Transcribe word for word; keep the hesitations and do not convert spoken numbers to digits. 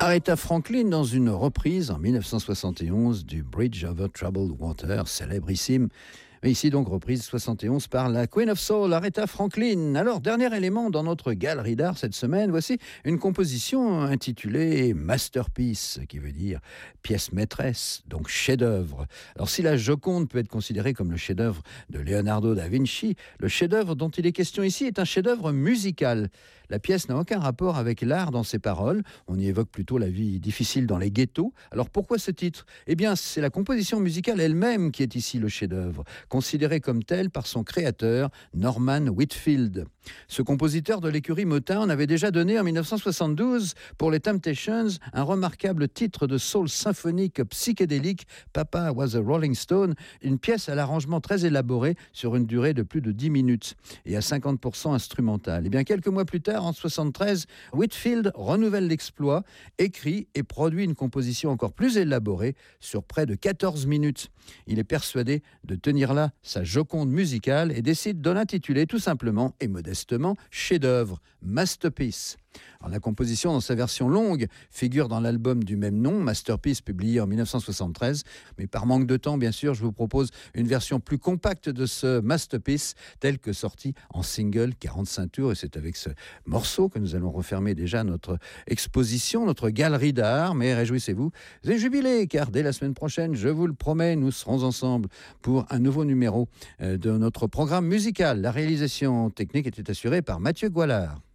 Aretha Franklin dans une reprise en mille neuf cent soixante et onze du Bridge over Troubled Water, célébrissime. Mais ici donc reprise soixante et onze par la Queen of Soul, Aretha Franklin. Alors, dernier élément dans notre galerie d'art cette semaine, voici une composition intitulée Masterpiece, qui veut dire pièce maîtresse, donc chef-d'œuvre. Alors, si la Joconde peut être considérée comme le chef-d'œuvre de Leonardo da Vinci, le chef-d'œuvre dont il est question ici est un chef-d'œuvre musical. La pièce n'a aucun rapport avec l'art dans ses paroles. On y évoque plutôt la vie difficile dans les ghettos. Alors, pourquoi ce titre ? Eh bien, c'est la composition musicale elle-même qui est ici le chef-d'œuvre, considéré comme tel par son créateur, Norman Whitfield. Ce compositeur de l'écurie Motown avait déjà donné en mille neuf cent soixante-douze pour les Temptations un remarquable titre de soul symphonique psychédélique, Papa Was a Rolling Stone, une pièce à l'arrangement très élaboré sur une durée de plus de dix minutes et à cinquante pour cent instrumentale. Et bien quelques mois plus tard, en soixante-treize, Whitfield renouvelle l'exploit, écrit et produit une composition encore plus élaborée sur près de quatorze minutes. Il est persuadé de tenir là sa Joconde musicale et décide de l'intituler tout simplement et modestement chef-d'œuvre, Masterpiece. Alors, la composition dans sa version longue figure dans l'album du même nom, Masterpiece, publié en mille neuf cent soixante-treize. Mais par manque de temps, bien sûr, je vous propose une version plus compacte de ce Masterpiece, tel que sorti en single quarante-cinq tours. Et c'est avec ce morceau que nous allons refermer déjà notre exposition, notre galerie d'art. Mais réjouissez-vous et jubilez, car dès la semaine prochaine, je vous le promets, nous serons ensemble pour un nouveau numéro de notre programme musical. La réalisation technique était assurée par Mathieu Goualard.